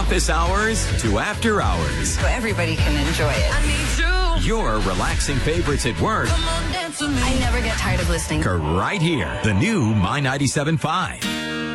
office hours to after hours. So everybody can enjoy it. Your relaxing favorites at work. I never get tired of listening. Right here. The new My 97.5.